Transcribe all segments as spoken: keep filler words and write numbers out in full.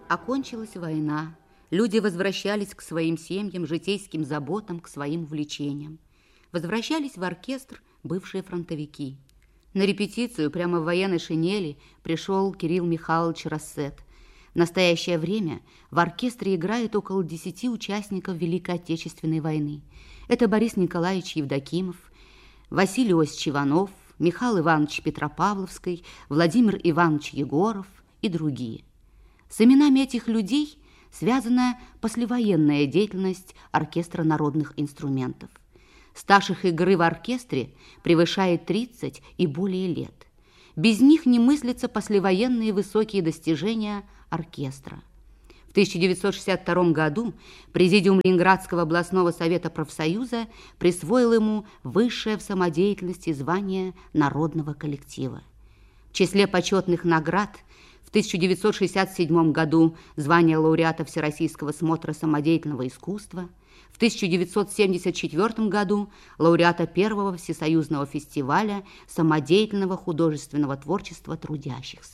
Окончилась война. Люди возвращались к своим семьям, житейским заботам, к своим увлечениям. Возвращались в оркестр бывшие фронтовики. На репетицию прямо в военной шинели пришел Кирилл Михайлович Рассет. В настоящее время в оркестре играет около десяти участников Великой Отечественной войны. Это Борис Николаевич Евдокимов, Василий Осич Иванов, Михаил Иванович Петропавловский, Владимир Иванович Егоров и другие. С именами этих людей связана послевоенная деятельность оркестра народных инструментов. Стаж их игры в оркестре превышает тридцать и более лет. Без них не мыслятся послевоенные высокие достижения оркестра. В тысяча девятьсот шестьдесят втором году Президиум Ленинградского областного совета профсоюза присвоил ему высшее в самодеятельности звание народного коллектива. В числе почетных наград в тысяча девятьсот шестьдесят седьмом году звание лауреата Всероссийского смотра самодеятельного искусства, в тысяча девятьсот семьдесят четвёртом году лауреата первого всесоюзного фестиваля самодеятельного художественного творчества трудящихся.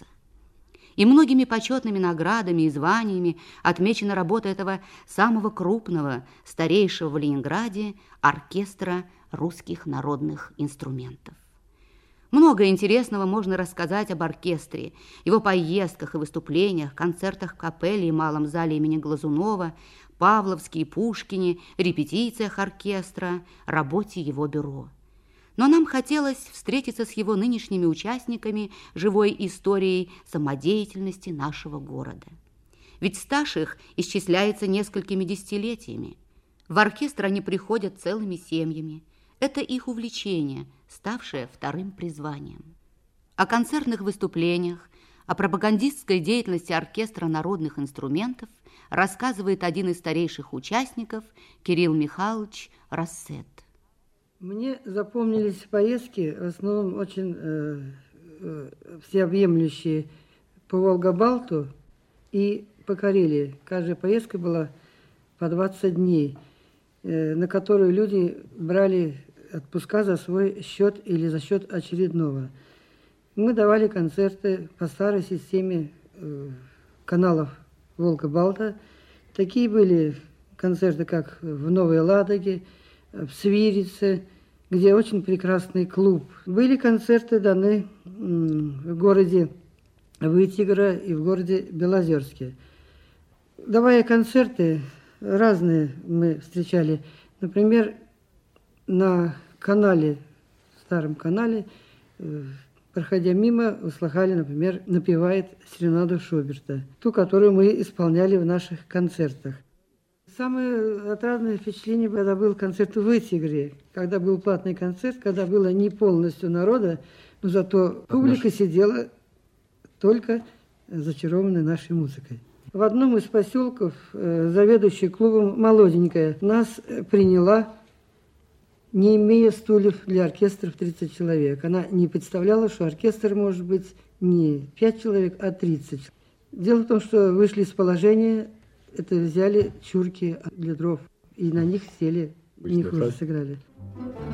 И многими почетными наградами и званиями отмечена работа этого самого крупного, старейшего в Ленинграде оркестра русских народных инструментов. Много интересного можно рассказать об оркестре, его поездках и выступлениях, концертах в капелле и малом зале имени Глазунова, Павловске и Пушкине, репетициях оркестра, работе его бюро. Но нам хотелось встретиться с его нынешними участниками живой историей самодеятельности нашего города. Ведь стаж их исчисляется несколькими десятилетиями. В оркестр они приходят целыми семьями. Это их увлечение, ставшее вторым призванием. О концертных выступлениях, о пропагандистской деятельности оркестра народных инструментов рассказывает один из старейших участников Кирилл Михайлович Рассет. Мне запомнились поездки, в основном очень э, э, всеобъемлющие, по Волга-Балту и по Карелии. Каждая поездка была по двадцать дней, э, на которую люди брали отпуска за свой счет или за счет очередного. Мы давали концерты по старой системе э, каналов Волга-Балта. Такие были концерты, как в Новой Ладоге, в Свирице, где очень прекрасный клуб. Были концерты даны в городе Вытегра и в городе Белозерске. Давая концерты, разные мы встречали. Например, на канале, старом канале, проходя мимо, услыхали, например, напевает серенаду Шуберта, ту, которую мы исполняли в наших концертах. Самое отрадное впечатление, когда был концерт в Вытегре, когда был платный концерт, когда было не полностью народа, но зато публика сидела только зачарованной нашей музыкой. В одном из поселков заведующая клубом «Молоденькая» нас приняла, не имея стульев для оркестра в тридцать человек. Она не представляла, что оркестр может быть не пять человек, а тридцать. Дело в том, что вышли из положения, это взяли чурки для дров, и на них сели, не хуже сыграли.